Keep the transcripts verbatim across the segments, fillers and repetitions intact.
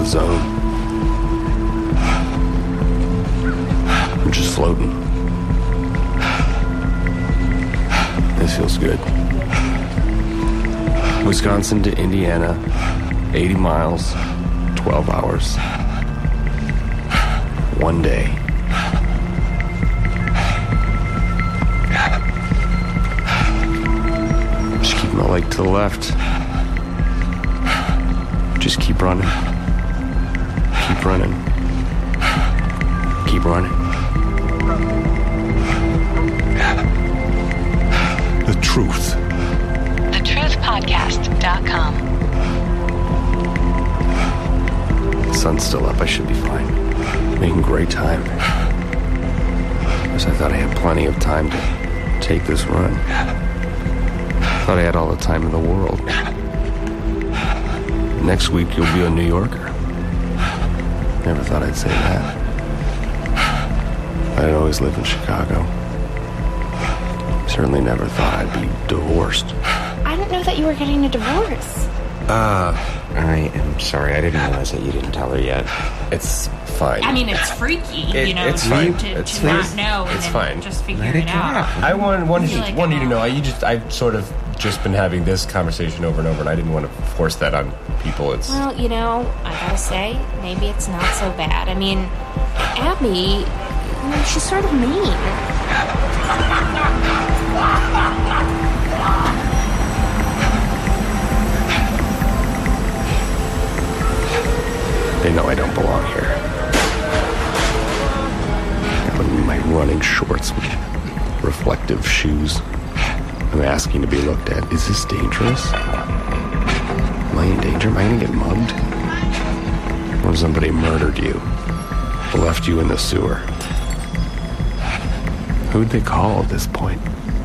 the zone. I'm just floating. This feels good. Wisconsin to Indiana, eighty miles, twelve hours. One day. Just keep my leg to the left. Just keep running. Keep running. Keep running. The truth. the truth podcast dot com. The sun's still up. I should be fine. Making great time. Because I thought I had plenty of time to take this run. Thought I had all the time in the world. Next week you'll be a New Yorker. Never thought I'd say that. I'd always live in Chicago. Certainly never thought I'd be divorced. I didn't know that you were getting a divorce. Uh, I am sorry. I didn't realize that you didn't tell her yet. it's fine. I mean, it's freaky, It- you know, it's to, fine. to, It's to not fine. know and It's then fine. just figure Let it it out. drop. I wanted, wanted, feel you, like wanted you to I'm know, all- I you just, I've sort of just been having this conversation over and over, and I didn't want to force that on people. It's Well, you know, I gotta say, maybe it's not so bad. I mean, Abby, you know, she's sort of mean. They know I don't belong here. I'm in my running shorts with reflective shoes. I'm asking to be looked at. Is this dangerous? Am I in danger? Am I going to get mugged? What if somebody murdered you? Left you in the sewer? Who'd they call at this point?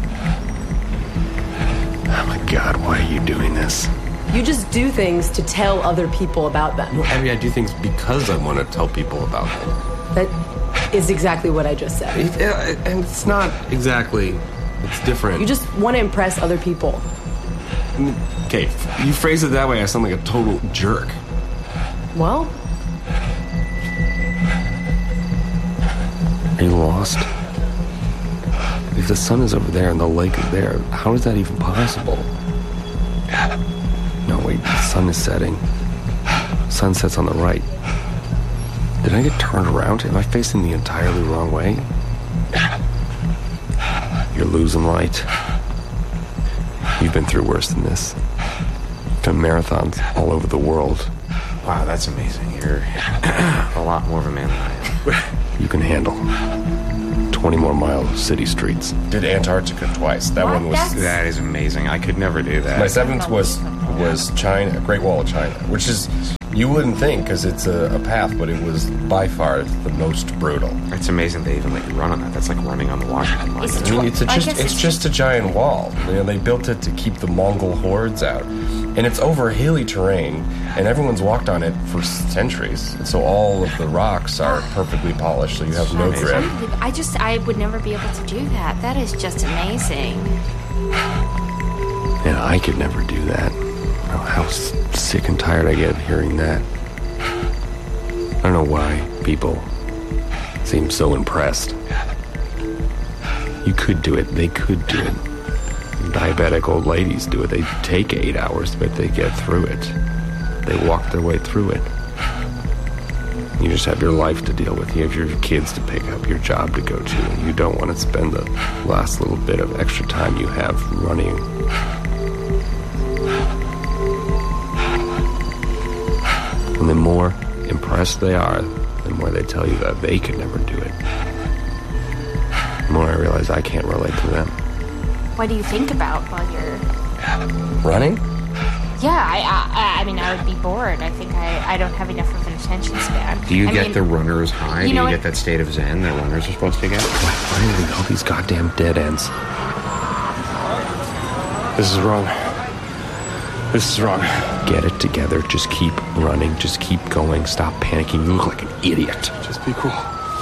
Oh my God, why are you doing this? You just do things to tell other people about them. No, Abby, I do things because I want to tell people about them. That is exactly what I just said. It, uh, and it's not exactly. It's different. You just want to impress other people. Okay, you phrase it that way, I sound like a total jerk. Well, Are you lost? If the sun is over there and the lake is there, how is that even possible? No, wait, the sun is setting. Sun sets on the right. Did I get turned around? Am I facing the entirely wrong way? You're losing light. You've been through worse than this. Done marathons all over the world. Wow, that's amazing. You're a lot more of a man than I am. You can handle twenty more miles of city streets. Did Antarctica twice. That What? one was... That's- That is amazing. I could never do that. My seventh was was China, Great Wall of China, which is, you wouldn't think because it's a, a path, but it was by far the most brutal. It's amazing they even let you run on that. That's like running on the Washington line. Is it I mean, it's a I just guess it's it's- just a giant wall. You know, they built it to keep the Mongol hordes out, and it's over hilly terrain, and everyone's walked on it for centuries. And so all of the rocks are perfectly polished, so you have no grip. I just, I would never be able to do that. That is just amazing. And I could never do that. Oh, how s- sick and tired I get of hearing that. I don't know why people seem so impressed. You could do it. They could do it. Diabetic old ladies do it. They take eight hours, but they get through it. They walk their way through it. You just have your life to deal with. You have your kids to pick up, your job to go to. And you don't want to spend the last little bit of extra time you have running. And the more impressed they are, the more they tell you that they could never do it. The more I realize I can't relate to them. What do you think about while you're... Running? Yeah, I, I, I mean, I would be bored. I think I, I don't have enough of an attention span. Do you I get mean, the runner's high? you Do know you what- get that state of zen that runners are supposed to get? Why finding all these goddamn dead ends? This is wrong. This is wrong. Get it together. Just keep running. Just keep going. Stop panicking. You look like an idiot. Just be cool.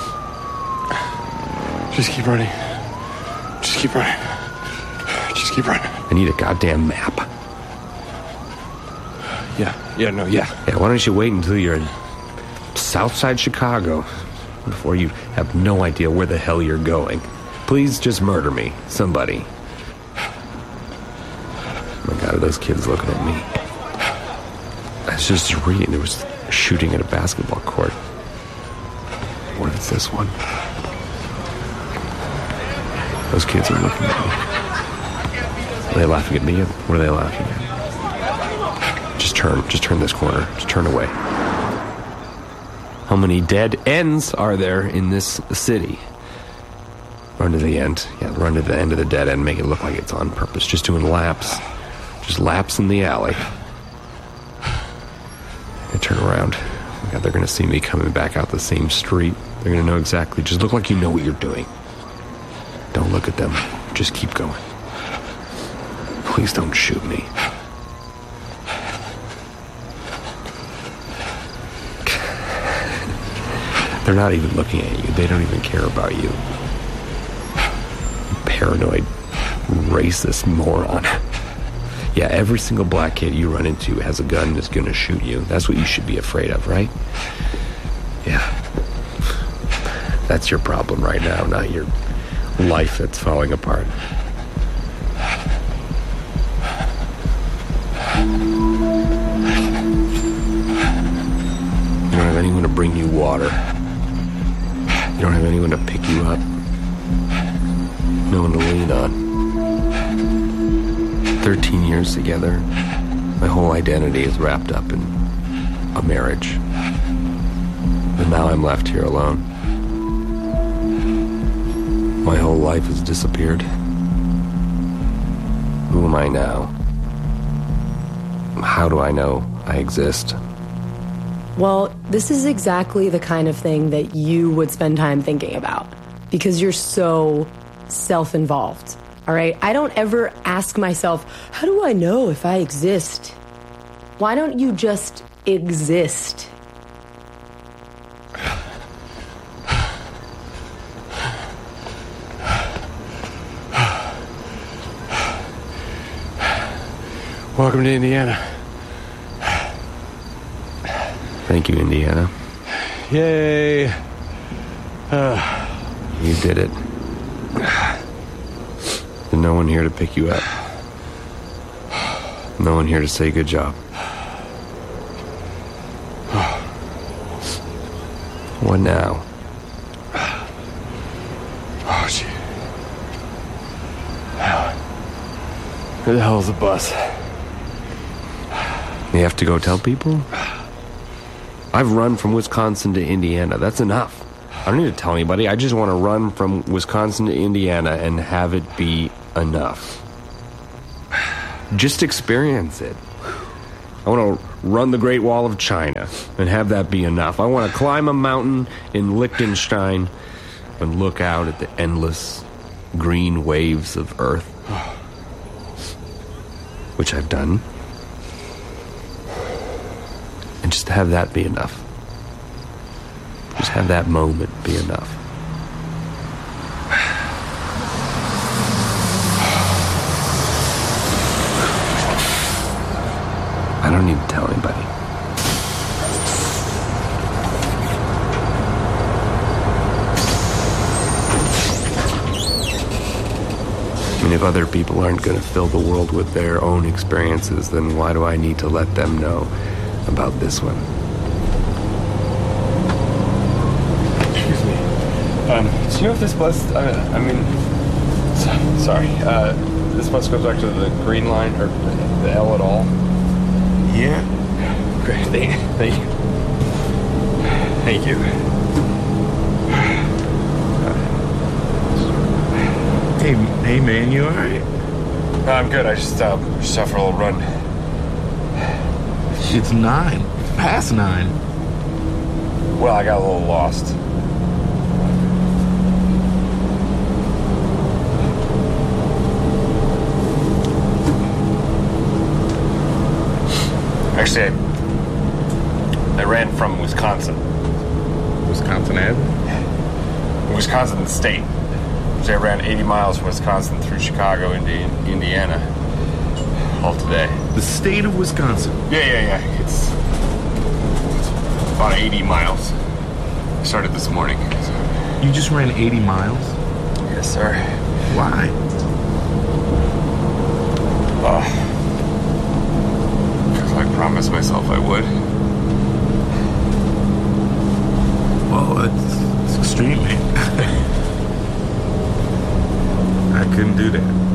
Just keep running. Just keep running. Just keep running. I need a goddamn map. Yeah, yeah, no, yeah. Yeah, why don't you wait until you're in Southside Chicago before you have no idea where the hell you're going. Please just murder me, somebody. Oh my God, are those kids looking at me? I was just reading, there was shooting at a basketball court. What if it's this one? Those kids are looking at me. Are they laughing at me? What are they laughing at? Just turn, just turn this corner. Just turn away. How many dead ends are there in this city? Run to the end. Yeah, run to the end of the dead end. Make it look like it's on purpose. Just doing laps. Just laps in the alley. I turn around. Oh my God, they're going to see me coming back out the same street. They're going to know exactly. Just look like you know what you're doing. Don't look at them. Just keep going. Please don't shoot me. They're not even looking at you. They don't even care about you. Paranoid, racist moron. Yeah, every single black kid you run into has a gun that's gonna shoot you. That's what you should be afraid of, right? Yeah. That's your problem right now, not your life that's falling apart. You don't have anyone to bring you water. You don't have anyone to pick you up. No one to lean on. Thirteen years together. My whole identity is wrapped up in a marriage. And now I'm left here alone. My whole life has disappeared. Who am I now? How do I know I exist? Well, this is exactly the kind of thing that you would spend time thinking about because you're so self-involved, all right? I don't ever ask myself, how do I know if I exist? Why don't you just exist? Welcome to Indiana. Thank you, Indiana. Yay. Uh. You did it. There's no one here to pick you up. No one here to say good job. What now? Oh, shit. Where the hell is the bus? You have to go tell people? I've run from Wisconsin to Indiana. That's enough. I don't need to tell anybody. I just want to run from Wisconsin to Indiana and have it be enough. Just experience it. I want to run the Great Wall of China and have that be enough. I want to climb a mountain in Liechtenstein and look out at the endless green waves of Earth, which I've done. And just have that be enough. Just have that moment be enough. I don't need to tell anybody. I mean, if other people aren't going to fill the world with their own experiences, then why do I need to let them know about this one? Excuse me. Um, do you know if this bus, I, I mean, so, sorry, uh, this bus goes back to the Green Line, or the L at all? Yeah. Great, thank, thank you. Thank you. Hey, hey man, you alright? No, I'm good, I just, uh, just out for a little run. It's nine. Past nine. Well, I got a little lost. Actually, I, I ran from Wisconsin. Wisconsin Avenue? Wisconsin State. So I ran eighty miles from Wisconsin through Chicago into Indiana. All today. The state of Wisconsin. Yeah, yeah, yeah. It's, it's about eighty miles. I started this morning. So. You just ran eighty miles? Yes, sir. Why? Uh, because I promised myself I would. Well, it's, it's extreme, man. I couldn't do that.